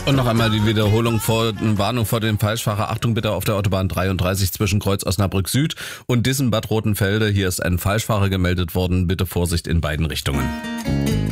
Und noch einmal die Warnung vor dem Falschfahrer. Achtung bitte auf der Autobahn 33 zwischen Kreuz Osnabrück Süd und Dissen-Bad Rotenfelde. Hier ist ein Falschfahrer gemeldet worden. Bitte Vorsicht in beiden Richtungen.